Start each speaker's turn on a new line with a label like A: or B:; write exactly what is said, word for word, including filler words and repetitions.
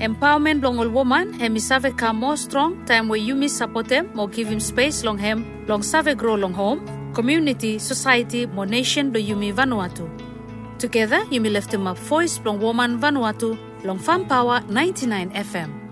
A: Empowerment long all woman, hemi save ka more strong, time where you miss support them, more give him space long hem, long save grow long home, community, society, more nation do yumi Vanuatu. Together, yumi left him up voice long woman Vanuatu, long Farm Power ninety-nine F M.